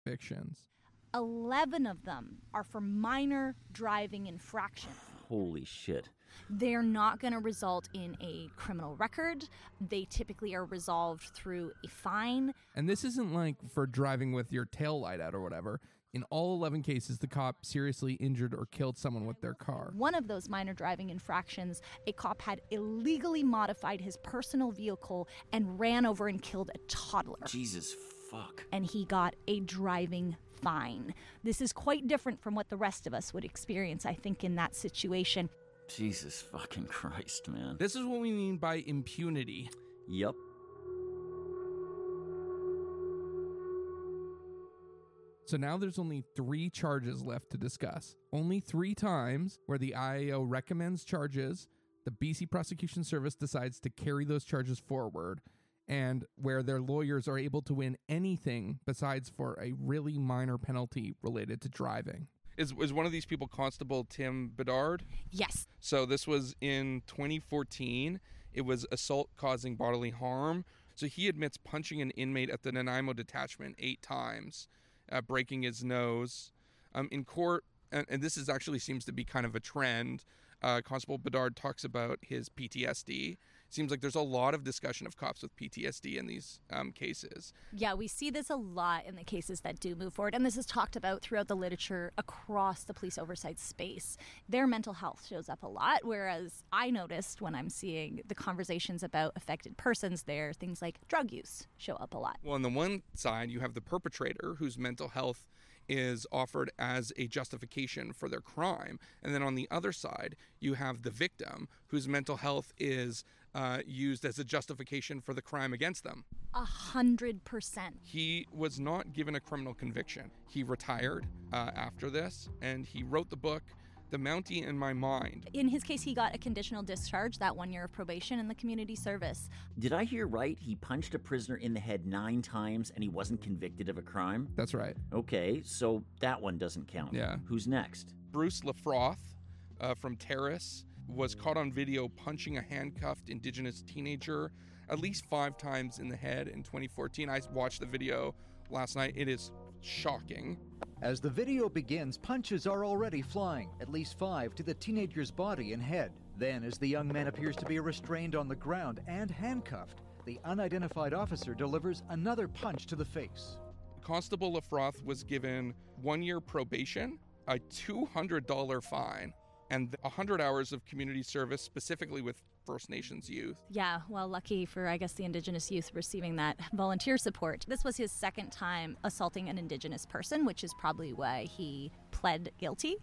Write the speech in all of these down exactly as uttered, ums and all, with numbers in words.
convictions. eleven of them are for minor driving infractions. Holy shit. They're not going to result in a criminal record. They typically are resolved through a fine. And this isn't like for driving with your tail light out or whatever. In all eleven cases, the cop seriously injured or killed someone with their car. One of those minor driving infractions, a cop had illegally modified his personal vehicle and ran over and killed a toddler. Jesus fuck. And he got a driving fine. This is quite different from what the rest of us would experience, I think, in that situation. Jesus fucking Christ, man. This is what we mean by impunity. Yep. So now there's only three charges left to discuss. Only three times where the I A O recommends charges, the B C Prosecution Service decides to carry those charges forward, and where their lawyers are able to win anything besides for a really minor penalty related to driving. Is is one of these people Constable Tim Bedard? Yes. So this was in twenty fourteen. It was assault causing bodily harm. So he admits punching an inmate at the Nanaimo detachment eight times, uh, breaking his nose. Um, in court, and, and this is actually seems to be kind of a trend, uh, Constable Bedard talks about his P T S D. Seems like there's a lot of discussion of cops with P T S D in these um, cases. Yeah, we see this a lot in the cases that do move forward, and this is talked about throughout the literature across the police oversight space. Their mental health shows up a lot, whereas I noticed when I'm seeing the conversations about affected persons there, things like drug use show up a lot. Well, on the one side, you have the perpetrator whose mental health is offered as a justification for their crime. And then on the other side, you have the victim whose mental health is uh, used as a justification for the crime against them. A hundred percent. He was not given a criminal conviction. He retired uh, after this, and he wrote the book, The Mountie in My Mind. In his case, he got a conditional discharge, that one year of probation in the community service. Did I hear right? He punched a prisoner in the head nine times and he wasn't convicted of a crime? That's right. Okay, so that one doesn't count. Yeah. Who's next? Bruce Lafroth uh, from Terrace was caught on video punching a handcuffed Indigenous teenager at least five times in the head in twenty fourteen. I watched the video last night. It is shocking. As the video begins, punches are already flying, at least five to the teenager's body and head. Then, as the young man appears to be restrained on the ground and handcuffed, the unidentified officer delivers another punch to the face. Constable Lafroth was given one year probation, a two hundred dollars fine, and one hundred hours of community service, specifically with First Nations youth. Yeah, well, lucky for, I guess, the Indigenous youth receiving that volunteer support. This was his second time assaulting an Indigenous person, which is probably why he pled guilty.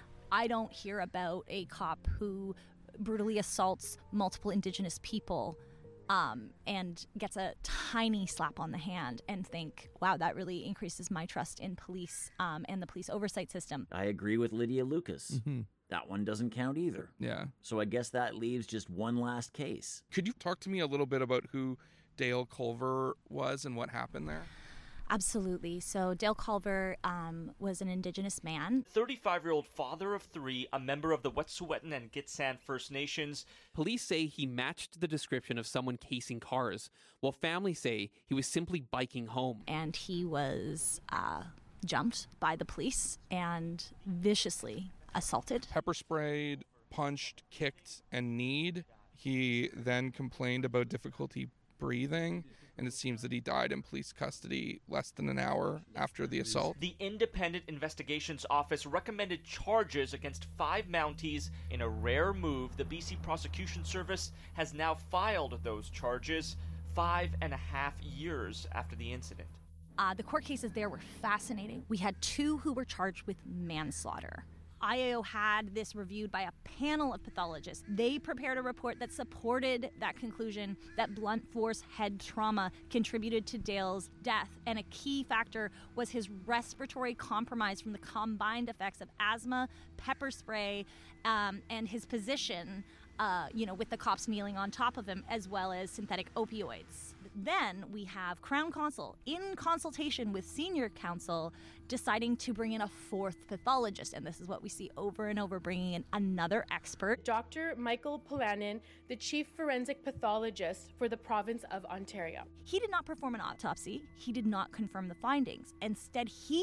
I don't hear about a cop who brutally assaults multiple Indigenous people um, and gets a tiny slap on the hand and think, wow, that really increases my trust in police um, and the police oversight system. I agree with Lydia Lucas. Mm-hmm. That one doesn't count either. Yeah. So I guess that leaves just one last case. Could you talk to me a little bit about who Dale Culver was and what happened there? Absolutely. So Dale Culver um, was an Indigenous man. thirty-five-year-old father of three, a member of the Wet'suwet'en and Gitxsan First Nations. Police say he matched the description of someone casing cars, while family say he was simply biking home. And he was uh, jumped by the police and viciously assaulted. Pepper sprayed, punched, kicked, and kneed. He then complained about difficulty breathing, and it seems that he died in police custody less than an hour after the assault. The Independent Investigations Office recommended charges against five Mounties. In a rare move, the B C Prosecution Service has now filed those charges five and a half years after the incident. Uh, the court cases there were fascinating. We had two who were charged with manslaughter. I A O had this reviewed by a panel of pathologists. They prepared a report that supported that conclusion that blunt force head trauma contributed to Dale's death. And a key factor was his respiratory compromise from the combined effects of asthma, pepper spray, um, and his position, uh, you know, with the cops kneeling on top of him, as well as synthetic opioids. Then we have Crown Counsel, in consultation with senior counsel, deciding to bring in a fourth pathologist. And this is what we see over and over, bringing in another expert. Doctor Michael Polanin, the chief forensic pathologist for the province of Ontario. He did not perform an autopsy. He did not confirm the findings. Instead, he